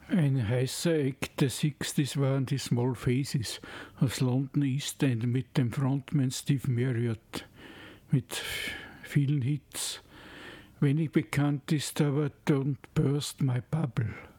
Ein heißer Act der Sixties waren die Small Faces aus London East End mit dem Frontman Steve Marriott mit vielen Hits. Wenig bekannt ist aber Don't Burst My Bubble.